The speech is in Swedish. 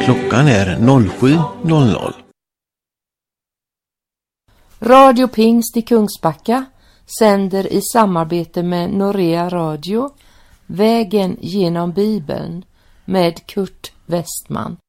Klockan är 07.00. Radio Pingst i Kungsbacka sänder i samarbete med Norea Radio Vägen genom Bibeln med Kurt Westman.